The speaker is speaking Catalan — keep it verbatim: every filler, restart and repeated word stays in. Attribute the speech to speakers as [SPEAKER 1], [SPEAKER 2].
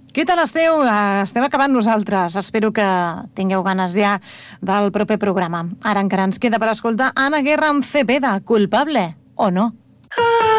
[SPEAKER 1] Què tal esteu? Uh, estem acabant nosaltres. Espero que tingueu ganes ja del proper programa. Ara encara ens queda per escoltar Anna Guerra amb Cepeda, culpable o no?